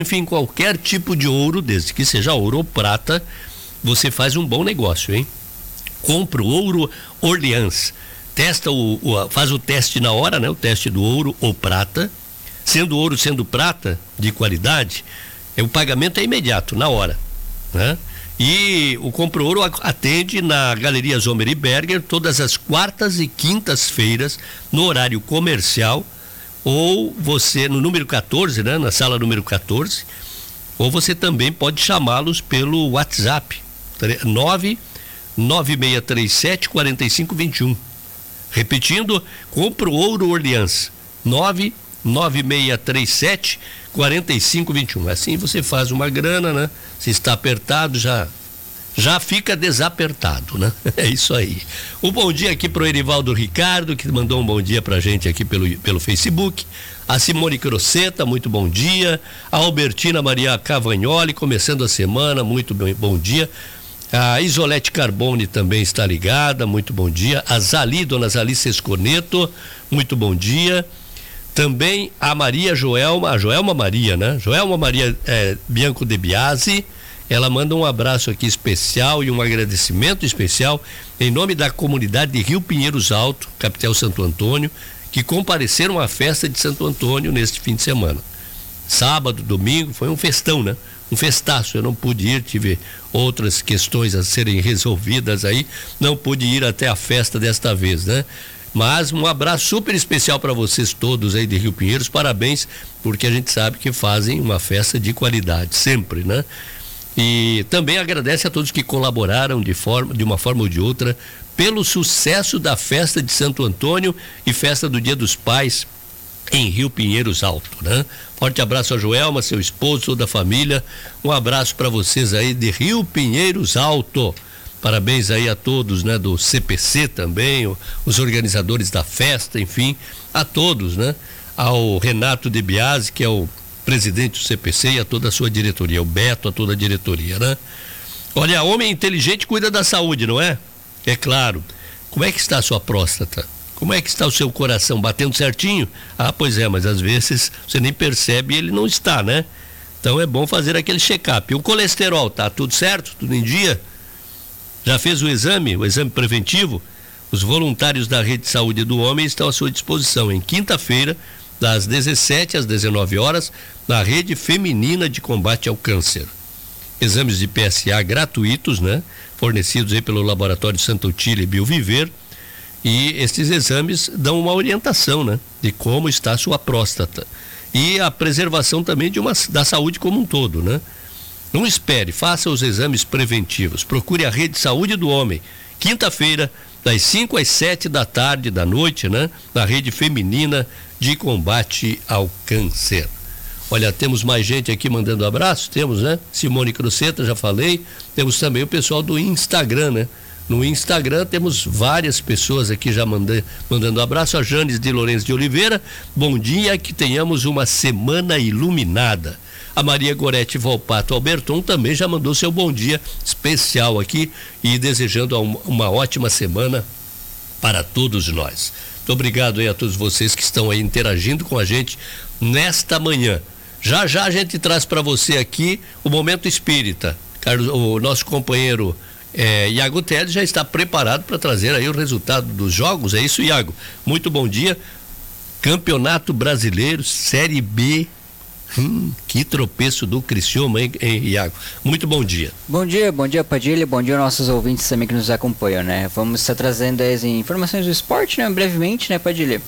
Enfim, qualquer tipo de ouro, desde que seja ouro ou prata, você faz um bom negócio, hein? Compra o Ouro Orleans, faz o teste na hora, né? O teste do ouro ou prata, sendo ouro, sendo prata de qualidade, o pagamento é imediato, na hora, né? E o Compro Ouro atende na Galeria Zomer e Berger todas as quartas e quintas-feiras no horário comercial, ou você no número 14, né? Na sala número 14, ou você também pode chamá-los pelo WhatsApp 99637-4521. Repetindo, Compro Ouro Orleans 99637-4521. Assim você faz uma grana, né? Se está apertado, já fica desapertado, né? É isso aí. Um bom dia aqui pro Erivaldo Ricardo, que mandou um bom dia pra gente aqui pelo Facebook. A Simone Croceta, muito bom dia. A Albertina Maria Cavagnoli, começando a semana, muito bom dia. A Isolete Carbone também está ligada, muito bom dia. A Dona Zali Sesconeto, muito bom dia. Também a Joelma Maria, né? Joelma Maria Bianco de Biasi, ela manda um abraço aqui especial e um agradecimento especial em nome da comunidade de Rio Pinheiros Alto, capital Santo Antônio, que compareceram à festa de Santo Antônio neste fim de semana. Sábado, domingo, foi um festão, né? Um festaço, eu não pude ir, tive outras questões a serem resolvidas aí, não pude ir até a festa desta vez, né? Mas um abraço super especial para vocês todos aí de Rio Pinheiros, parabéns, porque a gente sabe que fazem uma festa de qualidade, sempre, né? E também agradece a todos que colaboraram de uma forma ou de outra pelo sucesso da festa de Santo Antônio e festa do Dia dos Pais em Rio Pinheiros Alto, né? Forte abraço a Joelma, seu esposo, toda a família, um abraço para vocês aí de Rio Pinheiros Alto. Parabéns aí a todos, né, do CPC também, os organizadores da festa, enfim, a todos, né? Ao Renato de Biasi, que é o presidente do CPC, e a toda a sua diretoria, o Beto, a toda a diretoria, né? Olha, homem inteligente cuida da saúde, não é? É claro. Como é que está a sua próstata? Como é que está o seu coração? Batendo certinho? Ah, pois é, mas às vezes você nem percebe e ele não está, né? Então é bom fazer aquele check-up. E o colesterol, tá tudo certo? Tudo em dia? Já fez o exame preventivo? Os voluntários da Rede de Saúde do Homem estão à sua disposição em quinta-feira, das 17 às 19 horas, na Rede Feminina de Combate ao Câncer. Exames de PSA gratuitos, né? Fornecidos aí pelo Laboratório Santa Otília e Bioviver. E estes exames dão uma orientação, né? De como está a sua próstata. E a preservação também da saúde como um todo, né? Não espere, faça os exames preventivos. Procure a Rede Saúde do Homem. Quinta-feira, das 5 às 7 da noite, né? Na Rede Feminina de Combate ao Câncer. Olha, temos mais gente aqui mandando abraço, temos, né? Simone Croceta, já falei. Temos também o pessoal do Instagram, né? No Instagram temos várias pessoas aqui já mandando abraço. A Janes de Lourenço de Oliveira, bom dia, que tenhamos uma semana iluminada. A Maria Gorete Volpato Alberton também já mandou seu bom dia especial aqui e desejando uma ótima semana para todos nós. Muito obrigado aí a todos vocês que estão aí interagindo com a gente nesta manhã. Já a gente traz para você aqui o Momento Espírita. O nosso companheiro Iago Teles já está preparado para trazer aí o resultado dos jogos. É isso, Iago? Muito bom dia. Campeonato Brasileiro, Série B. Que tropeço do Criciúma, hein, Iago? Muito bom dia. Bom dia, Padilha, bom dia aos nossos ouvintes também que nos acompanham, né? Vamos estar trazendo as informações do esporte, né? Brevemente, né, Padilha?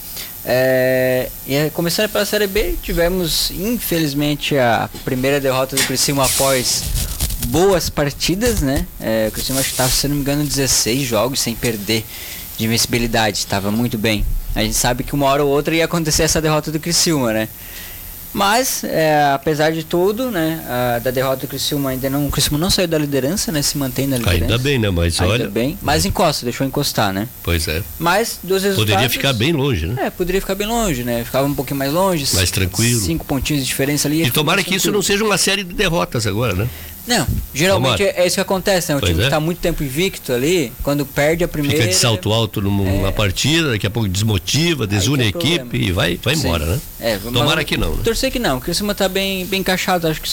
Começando pela Série B, tivemos, infelizmente, a primeira derrota do Criciúma após boas partidas, né? O Criciúma acho que estava, se não me engano, 16 jogos sem perder de invencibilidade, estava muito bem. A gente sabe que uma hora ou outra ia acontecer essa derrota do Criciúma, né? Mas, apesar de tudo, né, da derrota do Criciúma, o Criciúma não saiu da liderança, né, se mantém na liderança. Ainda bem, né, mas olha... bem, mas deixou encostar, né. Pois é. Mas, dos resultados... Poderia ficar bem longe, né. Poderia ficar bem longe, né, ficava um pouquinho mais longe. Mais tranquilo. 5 pontinhos de diferença ali. E tomara que isso não seja uma série de derrotas agora, né. Não, geralmente é isso que acontece, né? O time que tá muito tempo invicto ali, quando perde a primeira... Fica de salto alto na partida, daqui a pouco desmotiva, desune a equipe e vai embora, né? Tomara que não, né? Torcer que não, porque o Criciúma tá bem encaixado, acho que